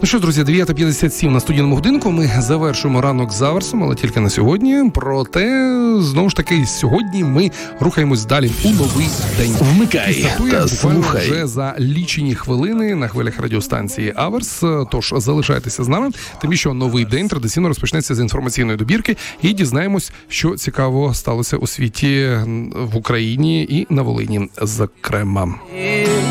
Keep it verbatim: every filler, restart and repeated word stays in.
Ну що ж, друзі, дев'ята п'ятдесят сім на студійному годинку. Ми завершуємо ранок з Аверсом, але тільки на сьогодні. Проте, знову ж таки, сьогодні ми рухаємось далі у новий день. Вмикай та слухай. Вже за лічені хвилини на хвилях радіостанції Аверс. Тож залишайтеся з нами. Тим більше новий день традиційно розпочнеться з інформаційної добірки і дізнаємось, що цікаво сталося у світі в Україні і на Волині, зокрема.